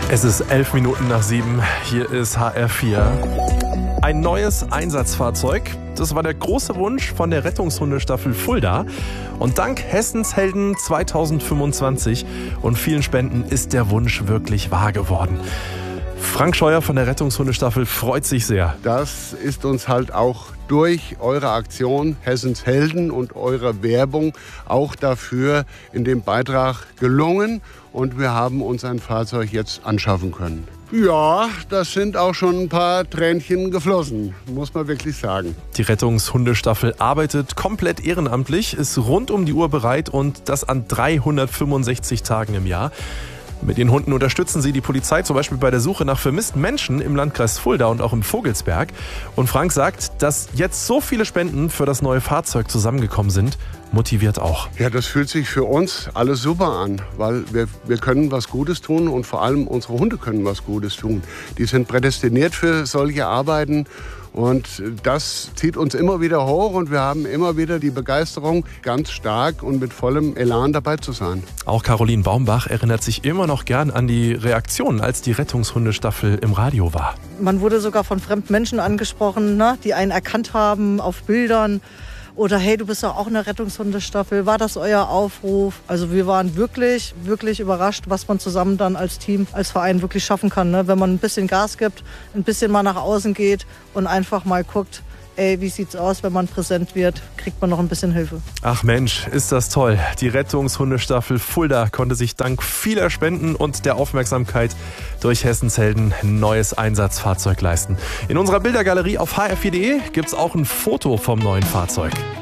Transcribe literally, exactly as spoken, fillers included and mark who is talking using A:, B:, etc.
A: Es ist elf Minuten nach sieben. Hier ist H R vier. Ein neues Einsatzfahrzeug. Das war der große Wunsch von der Rettungshundestaffel Fulda. Und dank Hessenshelden zweitausendfünfundzwanzig und vielen Spenden ist der Wunsch wirklich wahr geworden. Frank Scheuer von der Rettungshundestaffel freut sich sehr.
B: Das ist uns halt auch durch eure Aktion Hessens Helden und eure Werbung auch dafür in dem Beitrag gelungen. Und wir haben uns ein Fahrzeug jetzt anschaffen können. Ja, das sind auch schon ein paar Tränchen geflossen, muss man wirklich sagen.
A: Die Rettungshundestaffel arbeitet komplett ehrenamtlich, ist rund um die Uhr bereit und das an dreihundertfünfundsechzig Tagen im Jahr. Mit den Hunden unterstützen sie die Polizei zum Beispiel bei der Suche nach vermissten Menschen im Landkreis Fulda und auch im Vogelsberg. Und Frank sagt, dass jetzt so viele Spenden für das neue Fahrzeug zusammengekommen sind, motiviert auch.
B: Ja, das fühlt sich für uns alles super an, weil wir, wir können was Gutes tun und vor allem unsere Hunde können was Gutes tun. Die sind prädestiniert für solche Arbeiten. Und das zieht uns immer wieder hoch und wir haben immer wieder die Begeisterung, ganz stark und mit vollem Elan dabei zu sein.
A: Auch Caroline Baumbach erinnert sich immer noch gern an die Reaktionen, als die Rettungshundestaffel im Radio war.
C: Man wurde sogar von fremden Menschen angesprochen, ne, die einen erkannt haben auf Bildern. Oder hey, du bist doch auch in der Rettungshundestaffel, war das euer Aufruf? Also wir waren wirklich, wirklich überrascht, was man zusammen dann als Team, als Verein wirklich schaffen kann. Ne? Wenn man ein bisschen Gas gibt, ein bisschen mal nach außen geht und einfach mal guckt, ey, wie sieht's aus, wenn man präsent wird, kriegt man noch ein bisschen Hilfe.
A: Ach Mensch, ist das toll. Die Rettungshundestaffel Fulda konnte sich dank vieler Spenden und der Aufmerksamkeit durch Hessens Helden ein neues Einsatzfahrzeug leisten. In unserer Bildergalerie auf h r vier punkt d e gibt's auch ein Foto vom neuen Fahrzeug.